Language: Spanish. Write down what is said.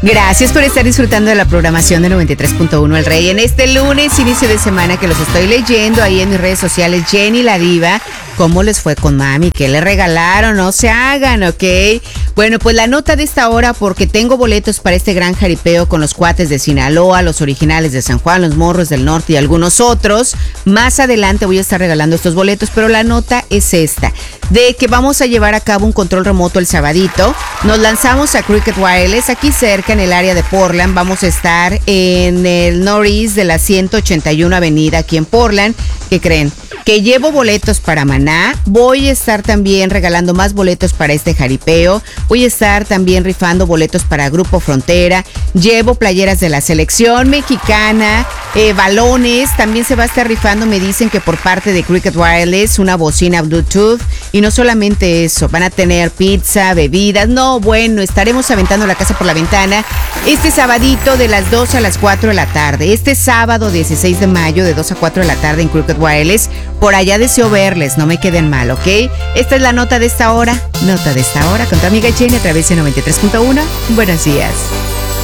Gracias por estar disfrutando de la programación de 93.1 El Rey. En este lunes, inicio de semana, que los estoy leyendo ahí en mis redes sociales, Jenny la Diva, ¿cómo les fue con mami? ¿Qué le regalaron? No se hagan, ¿ok? Bueno, pues la nota de esta hora, porque tengo boletos para este gran jaripeo con los cuates de Sinaloa, los originales de San Juan, los morros del norte y algunos otros. Más adelante voy a estar regalando estos boletos, pero la nota es esta, de que vamos a llevar a cabo un control remoto el sabadito. Nos lanzamos a Cricket Wireless, aquí cerca en el área de Portland. Vamos a estar en el Northeast de la 181 Avenida aquí en Portland. ¿Qué creen? Que llevo boletos para Maná. Voy a estar también regalando más boletos para este jaripeo. Voy a estar también rifando boletos para Grupo Frontera. Llevo playeras de la selección mexicana, balones. También se va a estar rifando, me dicen que por parte de Cricket Wireless, una bocina Bluetooth. Y no solamente eso, van a tener pizza, bebidas. No, bueno, estaremos aventando la casa por la ventana este sabadito de las 2 a las 4 de la tarde. Este sábado 16 de mayo de 2 a 4 de la tarde en Cricket Wireless. Por allá deseo verles, no me queden mal, ¿ok? Esta es la nota de esta hora. Nota de esta hora con tu amiga Jenny a través de 93.1. Buenos días.